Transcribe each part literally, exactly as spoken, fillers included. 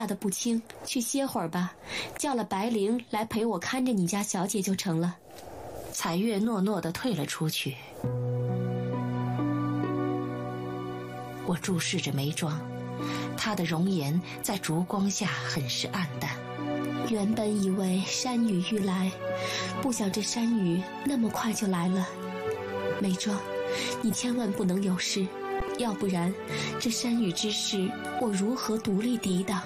得不轻，去歇会儿吧，叫了白灵来陪我看着你家小姐就成了。 彩月诺诺地退了出去。我注视着眉庄，她的容颜在烛光下很是暗淡。 原本以为山雨欲来，不想这山雨那么快就来了。眉庄，你千万不能有事，要不然这山雨之事我如何独立抵挡？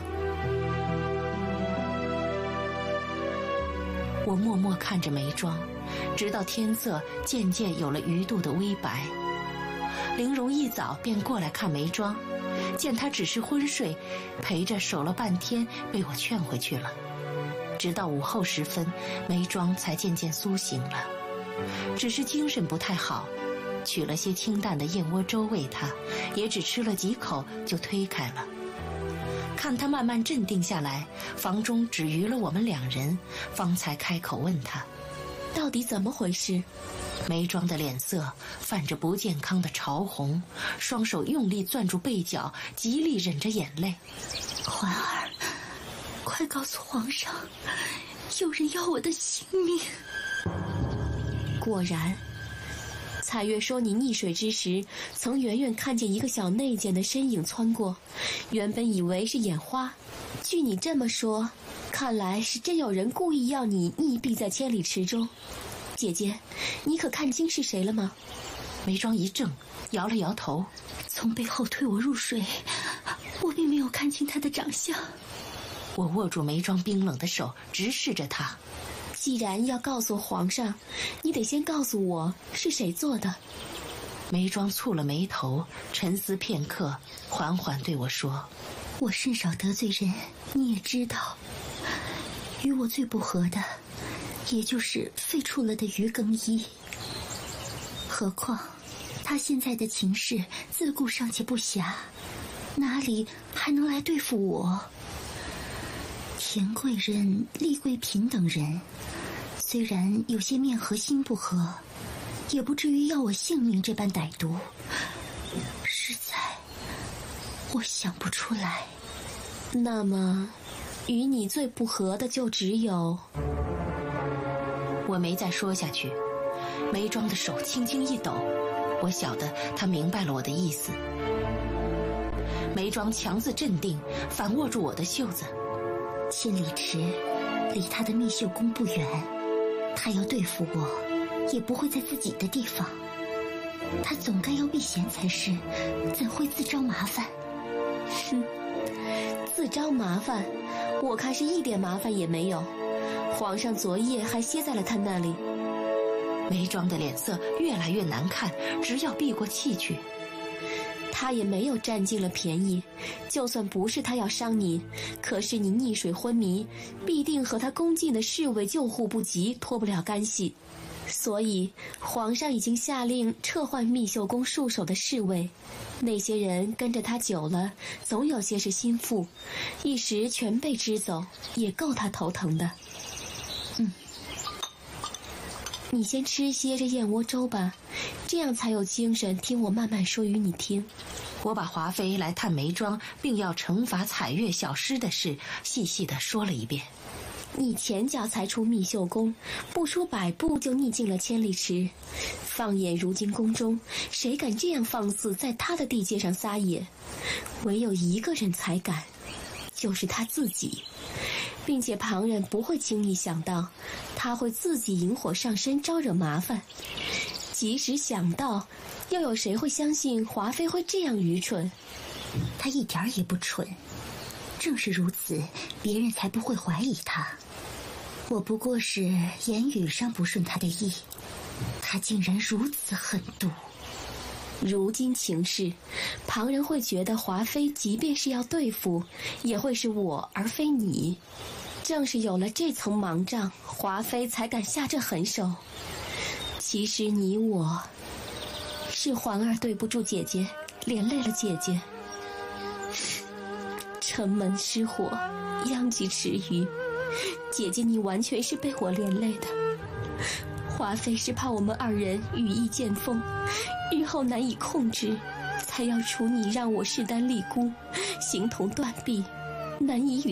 我默默看着眉庄，直到天色渐渐有了鱼肚的微白。玲珑一早便过来看眉庄，见她只是昏睡，陪着守了半天，被我劝回去了。直到午后时分，眉庄才渐渐苏醒了，只是精神不太好，取了些清淡的燕窝粥喂她，也只吃了几口就推开了。看她慢慢镇定下来，房中只余了我们两人，方才开口问她， 到底怎么回事？ 眉庄的脸色泛着不健康的潮红，双手用力攥住背角，极力忍着眼泪。 环儿，快告诉皇上，有人要我的性命。 果然，彩月说你溺水之时，曾远远看见一个小内监的身影窜过，原本以为是眼花，据你这么说，看来是真有人故意要你溺毙在千里池中。姐姐，你可看清是谁了吗？ 眉庄一怔，摇了摇头。 从背后推我入水，我并没有看清他的长相。 我握住眉庄冰冷的手，直视着他。 既然要告诉皇上，你得先告诉我是谁做的。 眉庄蹙了眉头，沉思片刻，缓缓对我说， 我甚少得罪人，你也知道，与我最不合的也就是废黜了的于更衣。何况他现在的情势自顾尚且不暇，哪里还能来对付我？田贵人、厉贵嫔等人虽然有些面和心不和，也不至于要我性命这般歹毒。实在我想不出来。 那么与你最不合的就只有…… 我没再说下去，眉庄的手轻轻一抖，我晓得她明白了我的意思。眉庄强自镇定，反握住我的袖子。 千里池离他的密绣宫不远，他要对付我，也不会在自己的地方。他总该要避嫌才是，怎会自招麻烦？ 哼，自招麻烦，我看是一点麻烦也没有。皇上昨夜还歇在了他那里。 眉庄的脸色越来越难看，直要避过气去。 他也没有占尽了便宜，就算不是他要伤你，可是你溺水昏迷，必定和他恭敬的侍卫救护不及，脱不了干系。所以皇上已经下令撤换密绣宫戍守的侍卫，那些人跟着他久了，总有些是心腹，一时全被支走，也够他头疼的。嗯，你先吃些这燕窝粥吧，这样才有精神听我慢慢说与你听。 我把华妃来探眉庄并要惩罚彩月小师的事细细地说了一遍。 你前脚才出密绣宫，不出百步就逆进了千里池，放眼如今宫中，谁敢这样放肆在他的地界上撒野？唯有一个人才敢，就是他自己，并且旁人不会轻易想到他会自己引火上身，招惹麻烦。即使想到，又有谁会相信华妃会这样愚蠢？ 她一点儿也不蠢，正是如此，别人才不会怀疑她。我不过是言语上不顺她的意，她竟然如此狠毒。 如今情势，旁人会觉得华妃即便是要对付，也会是我而非你。正是有了这层盲障，华妃才敢下这狠手。其实你我，是环儿对不住姐姐，连累了姐姐。城门失火，殃及池鱼，姐姐你完全是被我连累的。华妃是怕我们二人羽翼渐丰，日后难以控制，才要处你让我势单力孤，形同断臂，难以与